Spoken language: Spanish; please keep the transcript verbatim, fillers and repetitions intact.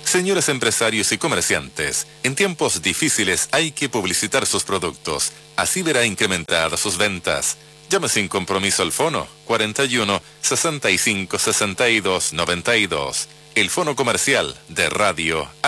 Señores empresarios y comerciantes, en tiempos difíciles hay que publicitar sus productos. Así verá incrementadas sus ventas. Llame sin compromiso al fono cuarenta y uno, sesenta y cinco, sesenta y dos, noventa y dos. El fono comercial de Radio